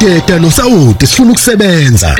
Teta noSawoti sifuna ukusebenza.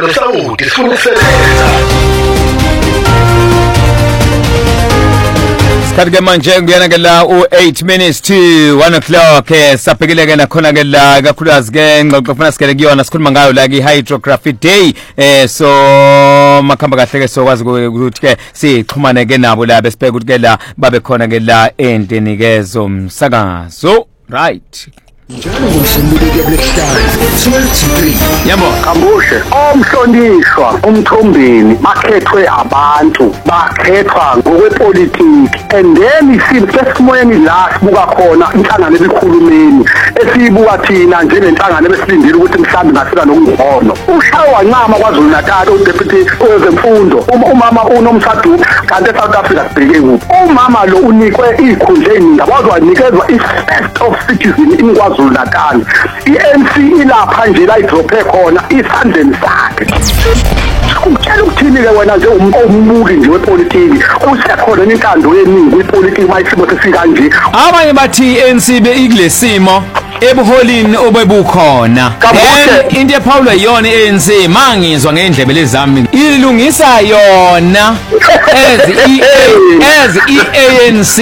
Sikhathi manje ngiyana ke la u8 minutes to 1 o'clock saphelele ke nakhona ke la kakhulukazi ke ngqoqo ufuna sikele kuyona sikhuluma ngayo la ke hydrography day so makhamba kahle ke sokwazi ukuthi ke sixhumane ke nabo la besibheka ukuthi ke la babe khona ke la entenikezo umsakazo right njalo ngomsombuluko kulehlala 12 yabo Kambushe omhlonishwa umthombeni bakhethwe abantu bakhethwa ngokwepolitiki and then simoyeni la sibuka khona inhlangano ezikhulumeni esibuka thina njengenhlangano ebesilindile ukuthi mhlambe ngasika nokungcono ushawa ncama kwaZulu Natal uDeputy wezemfundo umama uNomsadu kanti eSouth Africa sibheke kuphi umama lo unikwe ikhundla eziningi abazwanikezwa i-first of citizen in KwaZulu Natal iNC ilapha nje la idrophe khona isandleni sakhe ukutshela ukuthini ke wena nje umbuki nje wepolitiki usekhona intando yeningi kwipolitiki mayisimo sesika nje abanye bathi iNC be ikulesimo ebuholini obebukhona into ePaulo yona iNC mangizwa ngendlebe lezami ilungisa yona as iANC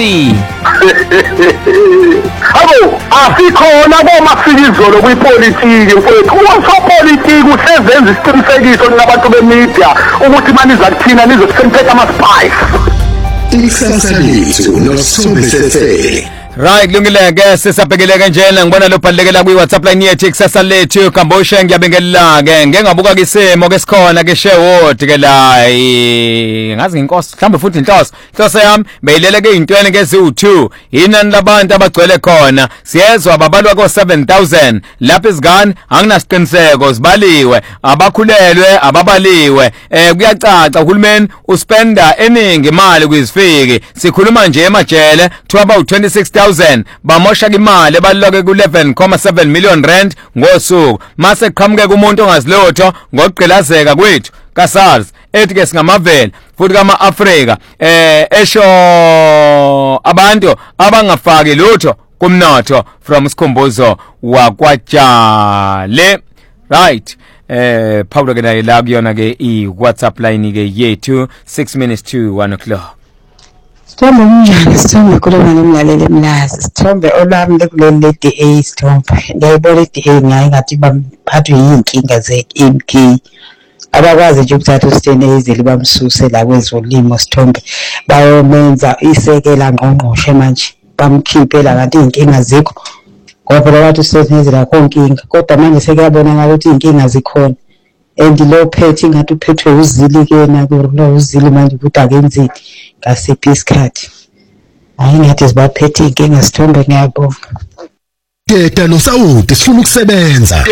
abo asikhona komafikizolo kwipolitiki mfowethu usopolitiki usezenza isiqinisekiso nabantu bemedia ukuthi maniza kuthina nizosemphetha ama-spice ikusasa lethu noSithombe Sefele. Right kulungile ke sisabhekeleke njena ngibona lo bhalekela kwi WhatsApp line yethu ikusasa lethu Kambushe ngiyabingelela ke ngengabuka kisimo ke sikhona ke Sherwood ke la ngazi inkosi mhlambe futhi inhloso yami beyileleke izintweni ke zi2 inani labantu abagcwele khona siyezwa babalwa ko 7000 lapha izingane anginasiqiniseko zibaliwe abakhulelwe ababaliwe kuyacaca uhulumeni uspenda eningi imali kwizifiki sikhuluma nje emajele to about 26,000 bamosha imali ebaluleke ku 11.7 million rand ngosuku mase qhamuke kumuntu ongazilotho ngokugqilazeka kwethu kaSARS ethi ke singamavela futhi kama Africa esho abantu abangafaki lutho kumnotho from isikhumbuzo wakwaJale right Paulo ke naye la kuyona ke I WhatsApp line ke yethu 6 minutes to 1 o'clock Sithombe unjani Sithombe khuluma nomlaleli Mlazi Sithombe olwami lekuleli DA Sithombe ngiyayibona iDA ngayi ngathi baphathwe yinkinga zeMK abakwazi nje ukuthatha uStene ezeli bamsuse la kwezolimo Sithombe bayomenza isekela ngqongqoshe manje bamkhiphe la kanti inkinga zikho ngoba abantu uStene ezeli akho inkinga kodwa manje sekuyabonakala ukuthi inkinga zikhona and lo phethe ngathi uphethwe uzili ke na lo uzili manje ukuthi akenzini ngasiphi isikhathi hayi ngathi sibaphethe inkinga Sithombe ngiyabonga Teta noSawoti sifuna ukusebenza.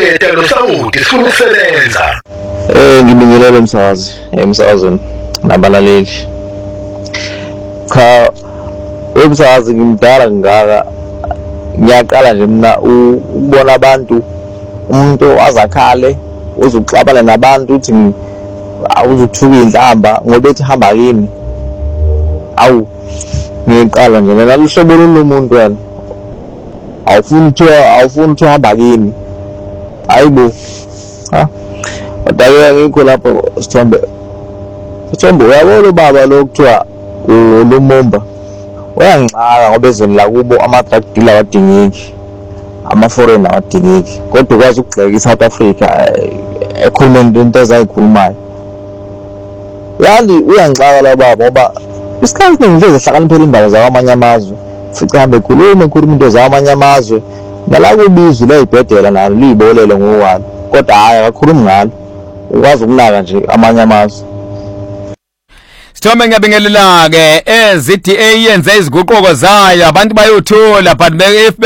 Ngibingelele emsakazweni nabalaleli. Cha umsakazi ngimdala ngaka ngiyaqala nje mina ukubona abantu umuntu azakhale uzuxabana nabantu uthi awuzuthuka indlamba ngoba ethi hamba kimi awu ngiqala nje mina luhlobo lomuntu wena awufuni hamba kimi ayibo kodwa ngikho lapho Sithombe uyabona baba lokuthiwa uLumumba uyangixaka ngoba ezweni la kubo ama-drug dealer awadingeki ama-foreign awadingeki kodwa ukwazi ukugxeka iSouth Africa ekhulumeni into ezayikhulumayo yani uyangixaka la baba ngoba isikhathi esiningi nje ehlakaniphela indaba zakwamanye amazwe fica hambe khuluma into zakwamanye amazwe nala kubizwe leyibhedela nalo liyibolele ngokwalo kodwa hayi akakhulumi ngalo ukwazi ukunaka nje amanye amazwe Sithombe ngiyabingelela ke eZDA yenze iziguquko zayo abantu bayothola but if